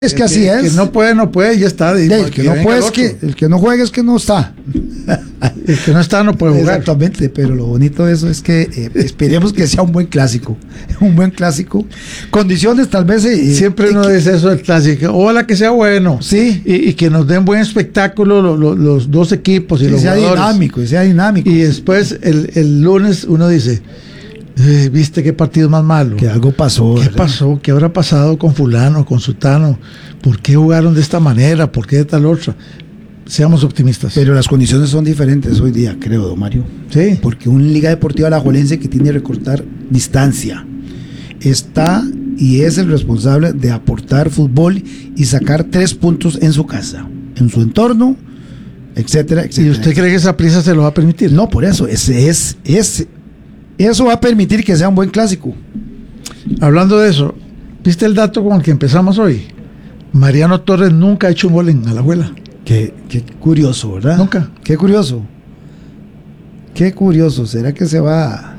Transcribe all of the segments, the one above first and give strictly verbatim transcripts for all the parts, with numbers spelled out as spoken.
Es que así es. El que no puede, no puede, ya está. El que, que no puede es que, el que no juega es que no está. El que no está no puede jugar. Exactamente, pero lo bonito de eso es que eh, esperemos que sea un buen clásico. Un buen clásico. Condiciones tal vez. Eh, Siempre eh, uno que, dice eso del clásico. Ojalá que sea bueno. Sí. Y, y que nos den buen espectáculo lo, lo, los dos equipos y que los sea jugadores. dinámico, que sea dinámico. Y después el, el lunes uno dice, eh, ¿viste qué partido más malo? Que algo pasó. ¿Qué ¿verdad? pasó? ¿Qué habrá pasado con fulano, con sutano? ¿Por qué jugaron de esta manera? ¿Por qué de tal otra? Seamos optimistas. Pero las condiciones son diferentes hoy día, creo, don Mario. Sí. Porque una Liga Deportiva Alajuelense que tiene que recortar distancia está y es el responsable de aportar fútbol y sacar tres puntos en su casa, en su entorno, etcétera, etcétera. ¿Y usted cree que esa prisa se lo va a permitir? No, por eso, ese es, ese, eso va a permitir que sea un buen clásico. Hablando de eso, ¿viste el dato con el que empezamos hoy? Mariano Torres nunca ha hecho un gol en Alajuela. Qué, qué curioso, ¿verdad? Nunca. Qué curioso. Qué curioso. ¿Será que se va?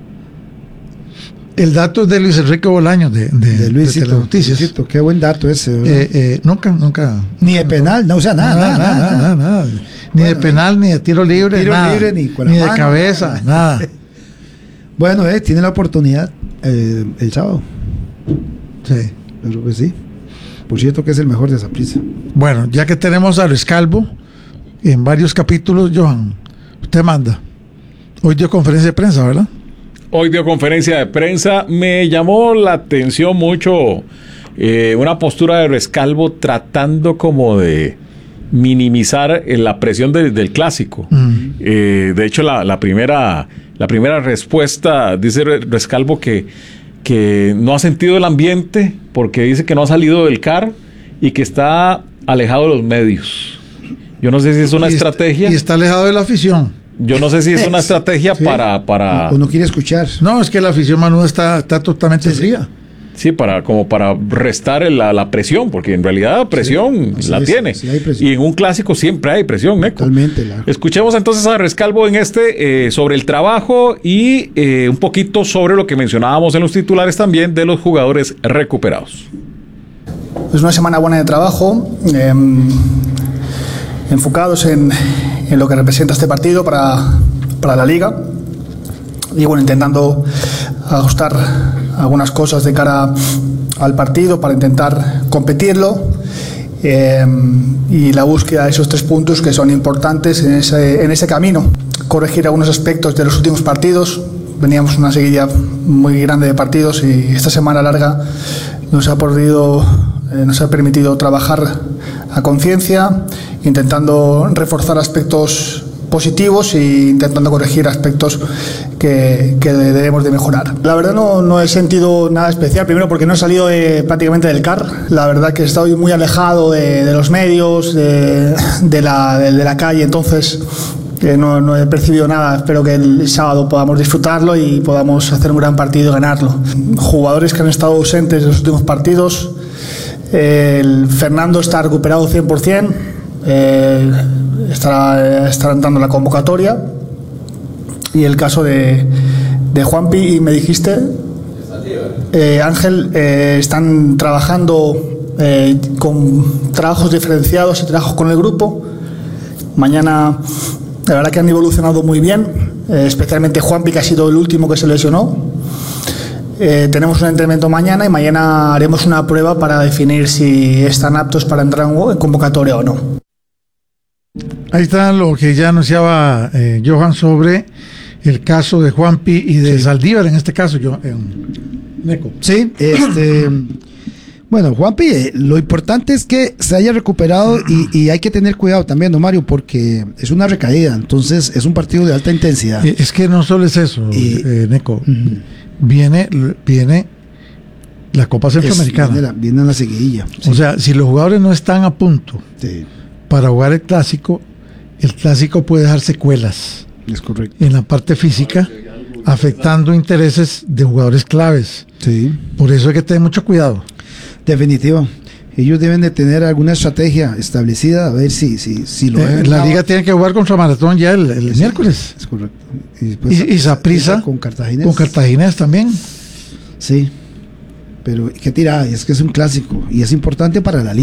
El dato es de Luis Enrique Bolaños, de, de, de Luisito, de Telenoticias. Luisito, qué buen dato ese, eh, eh, nunca, nunca. Ni de penal, no, o sea, nada, nada, nada. nada, nada, nada. Ni bueno, de penal, ni de tiro libre, tiro nada. libre ni, con ni la de mano, cabeza, nada. nada. Bueno, eh, tiene la oportunidad eh, el sábado. Sí. Creo que sí. Por cierto que es el mejor de Saprissa. Bueno, ya que tenemos a Luis Calvo en varios capítulos, Johan, usted manda. Hoy dio conferencia de prensa, ¿verdad? Hoy dio conferencia de prensa. Me llamó la atención mucho eh, una postura de Luis Calvo tratando como de minimizar eh, la presión de, del clásico. Mm. Eh, de hecho, la, la, primera, la primera respuesta dice Luis Calvo que que no ha sentido el ambiente porque dice que no ha salido del C A R y que está alejado de los medios. Yo no sé si es una y estrategia. Está, y está alejado de la afición. Yo no sé si es una estrategia sí. para... para... O no quiere escuchar. No, es que la afición manuda está, está totalmente sí, fría. Sí, para, como para restar la, la presión, porque en realidad presión sí, la es, tiene. Sí presión. Y en un clásico siempre hay presión, Neco. Totalmente. La... Escuchemos entonces a Rescalvo en este eh, sobre el trabajo y eh, un poquito sobre lo que mencionábamos en los titulares también de los jugadores recuperados. Es una semana buena de trabajo, eh, enfocados en, en lo que representa este partido para, para la Liga. Y bueno, intentando ajustar algunas cosas de cara al partido para intentar competirlo eh, y la búsqueda de esos tres puntos que son importantes en ese, en ese camino. Corregir algunos aspectos de los últimos partidos. Veníamos una seguidilla muy grande de partidos y esta semana larga nos ha, podido, eh, nos ha permitido trabajar a conciencia, intentando reforzar aspectos positivos e intentando corregir aspectos que, que debemos de mejorar. La verdad no, no he sentido nada especial, primero porque no he salido de, prácticamente del C A R, la verdad que he estado muy alejado de, de los medios, de, de, la, de, de la calle, entonces eh, no, no he percibido nada. Espero que el sábado podamos disfrutarlo y podamos hacer un gran partido y ganarlo. Jugadores que han estado ausentes en los últimos partidos, eh, el Fernando está recuperado cien por ciento, eh, estará, estará entrando en la convocatoria, y el caso de, de Juanpi, y me dijiste eh, Ángel, eh, están trabajando eh, con trabajos diferenciados y trabajos con el grupo. Mañana la verdad que han evolucionado muy bien, eh, especialmente Juanpi, que ha sido el último que se lesionó. Eh, tenemos un entrenamiento mañana y mañana haremos una prueba para definir si están aptos para entrar en convocatoria o no. Ahí está lo que ya anunciaba eh, Johan sobre el caso de Juanpi y de sí. Saldívar, en este caso, yo, eh, Neco. Sí, este, bueno, Juanpi, eh, lo importante es que se haya recuperado y, y hay que tener cuidado también, ¿no, Mario? Porque es una recaída, entonces es un partido de alta intensidad. Eh, es que no solo es eso, y, eh, Neco, uh-huh. viene, viene la Copa Centroamericana. Es, viene, la, viene la seguidilla. Sí. O sea, si los jugadores no están a punto sí. para jugar el clásico, el clásico puede dejar secuelas. Es correcto. En la parte física, afectando intereses de jugadores claves. Sí. Por eso hay que tener mucho cuidado. Definitivo. Ellos deben de tener alguna estrategia establecida, a ver si, si, si lo eh, La liga tiene que jugar contra Maratón ya el, el sí, miércoles. Es correcto. Y Saprissa con Cartaginés. Con Cartaginés también. Sí. Pero qué tirada, es que es un clásico y es importante para la liga.